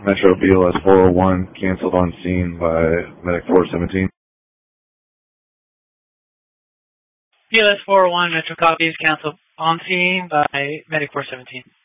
Metro BLS 401 canceled on scene by Medic 417. BLS 401 Metro copies canceled on scene by Medic 417.